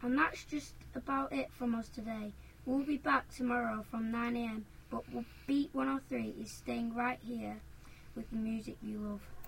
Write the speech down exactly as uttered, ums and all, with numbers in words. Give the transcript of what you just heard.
And that's just about it from us today. We'll be back tomorrow from nine a m, but Beat one oh three is staying right here with the music you love.